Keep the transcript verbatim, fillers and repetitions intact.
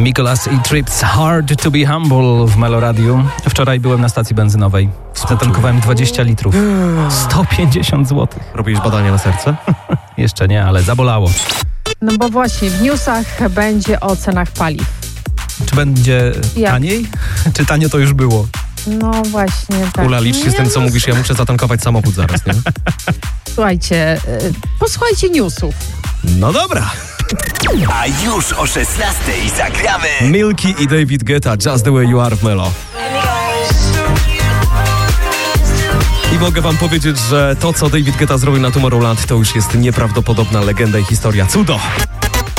Mikolas i Trips, Hard to be Humble w Meloradiu. Wczoraj byłem na stacji benzynowej. Zatankowałem dwadzieścia litrów. sto pięćdziesiąt złotych. Robiłeś badania na serce? Jeszcze nie, ale zabolało. No bo właśnie w newsach będzie o cenach paliw. Czy będzie Jak? taniej? Czy tanio to już było? No właśnie tak. Ula, licz się Nie, z tym, co no, mówisz. Ja muszę zatankować samochód zaraz, nie? Słuchajcie, y, posłuchajcie newsów. No dobra. A już o szesnastej zagramy Milky i David Guetta, Just the way you are w Melo. I mogę wam powiedzieć, że to, co David Guetta zrobił na Tomorrowland, to już jest nieprawdopodobna legenda i historia. Cudo!